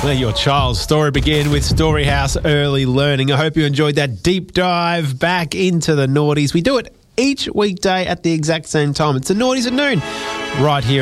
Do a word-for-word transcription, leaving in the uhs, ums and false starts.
Let your child's story begin with Storyhouse Early Learning. I hope you enjoyed that deep dive back into the noughties. We do it each weekday at the exact same time. It's the Naughties at Noon, right here